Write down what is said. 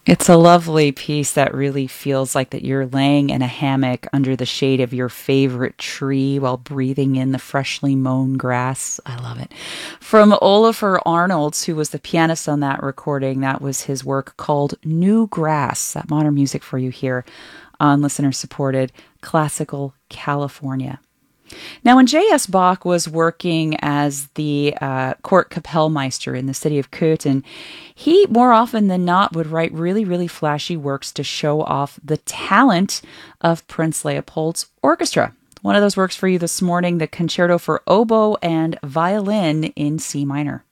It's a lovely piece that really feels like that you're laying in a hammock under the shade of your favorite tree while breathing in the freshly mown grass. I love it. From Olafur Arnolds, who was the pianist on that recording, that was his work called New Grass. That modern music for you here on listener-supported Classical California. Now, when J.S. Bach was working as the court Kapellmeister in the city of Köthen, he more often than not would write really, really flashy works to show off the talent of Prince Leopold's orchestra. One of those works for you this morning, the Concerto for Oboe and Violin in C minor.